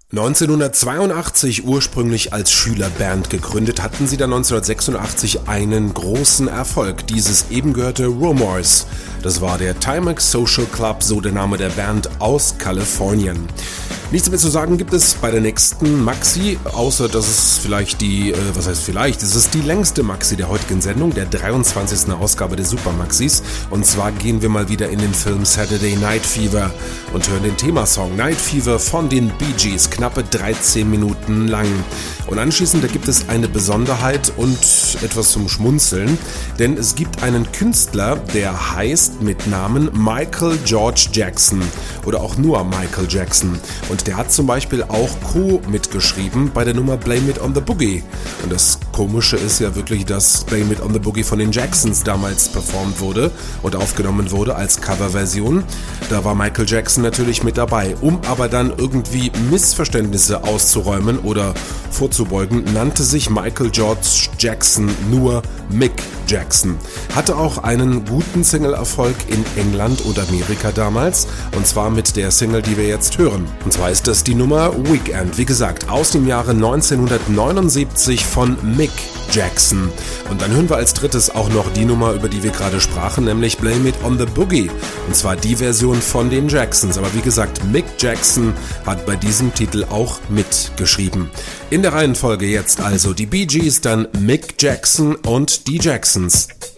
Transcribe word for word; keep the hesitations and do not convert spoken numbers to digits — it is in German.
neunzehnhundertzweiundachtzig ursprünglich als Schülerband gegründet, hatten sie dann neunzehnhundertsechsundachtzig einen großen Erfolg. Dieses eben gehörte Rumors. Das war der Timex Social Club, so der Name der Band aus Kalifornien. Nichts mehr zu sagen gibt es bei der nächsten Maxi, außer dass es vielleicht die, äh, was heißt vielleicht, es ist die längste Maxi der heutigen Sendung, der dreiundzwanzigsten Ausgabe der Super Maxis. Und zwar gehen wir mal wieder in den Film Saturday Night Fever und hören den Themasong Night Fever von den Bee Gees, knappe dreizehn Minuten lang. Und anschließend, da gibt es eine Besonderheit und etwas zum Schmunzeln, denn es gibt einen Künstler, der heißt mit Namen Michael George Jackson oder auch nur Michael Jackson. Und der hat zum Beispiel auch Co. mitgeschrieben bei der Nummer Blame It on the Boogie. Und das Komische ist ja wirklich, dass Blame It on the Boogie von den Jacksons damals performt wurde und aufgenommen wurde als Coverversion. Da war Michael Jackson natürlich mit dabei. Um aber dann irgendwie Missverständnisse auszuräumen oder vorzubeugen, nannte sich Michael George Jackson nur Mick Jackson. Hatte auch einen guten Single-Erfolg in England und Amerika damals, und zwar mit der Single, die wir jetzt hören. Und zwar ist das die Nummer Weekend, wie gesagt, aus dem Jahre neunzehnhundertneunundsiebzig von Mick Jackson. Und dann hören wir als drittes auch noch die Nummer, über die wir gerade sprachen, nämlich Blame It on the Boogie. Und zwar die Version von den Jacksons. Aber wie gesagt, Mick Jackson hat bei diesem Titel auch mitgeschrieben. In der Reihenfolge jetzt also die Bee Gees, dann Mick Jackson und die Jacksons.